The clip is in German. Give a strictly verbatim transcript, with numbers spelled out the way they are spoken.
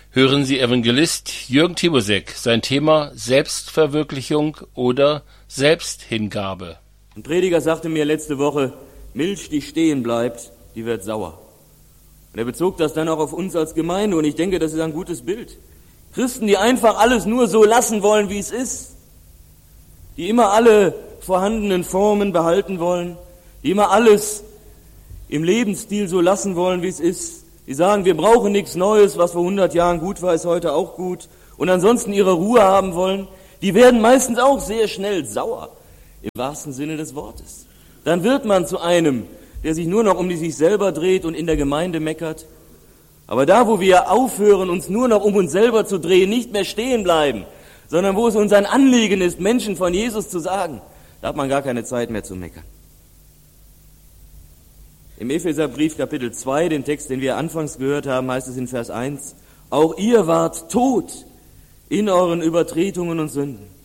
Hören Sie Evangelist Jürgen Timosek, sein Thema Selbstverwirklichung oder Selbsthingabe. Ein Prediger sagte mir letzte Woche, Milch, die stehen bleibt, die wird sauer. Und er bezog das dann auch auf uns als Gemeinde und ich denke, das ist ein gutes Bild. Christen, die einfach alles nur so lassen wollen, wie es ist, die immer alle vorhandenen Formen behalten wollen, die immer alles im Lebensstil so lassen wollen, wie es ist, die sagen, wir brauchen nichts Neues, was vor hundert Jahren gut war, ist heute auch gut, und ansonsten ihre Ruhe haben wollen, die werden meistens auch sehr schnell sauer, im wahrsten Sinne des Wortes. Dann wird man zu einem, der sich nur noch um sich selber dreht und in der Gemeinde meckert. Aber da, wo wir aufhören, uns nur noch um uns selber zu drehen, nicht mehr stehen bleiben, sondern wo es uns ein Anliegen ist, Menschen von Jesus zu sagen, da hat man gar keine Zeit mehr zu meckern. Im Epheserbrief Kapitel zwei, den Text, den wir anfangs gehört haben, heißt es in Vers eins, auch ihr wart tot in euren Übertretungen und Sünden.